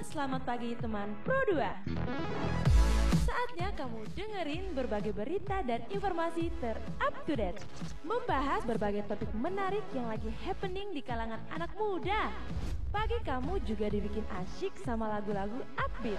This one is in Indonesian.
selamat pagi teman Pro 2. Saatnya kamu dengerin berbagai berita dan informasi ter-up-to-date, membahas berbagai topik menarik yang lagi happening di kalangan anak muda. Pagi kamu juga dibikin asyik sama lagu-lagu upbeat.